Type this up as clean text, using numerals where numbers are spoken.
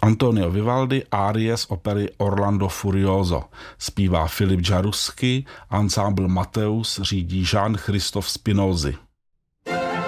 Antonio Vivaldi árie z opery Orlando Furioso. Zpívá Filip Jarusky, ansámbl Mateus řídí Jean-Christophe Spinozzi.